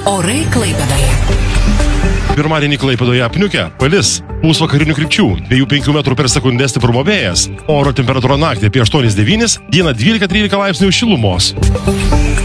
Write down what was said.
Orai Klaipėdoje. Pirmadienį Klaipėdoje apniukę, palis, vakarinių krypčių, 2-5 metrų per sekundę stiprumo vėjas, oro temperatūra naktį apie 8-9, dieną 12-13 laipsnių šilumos.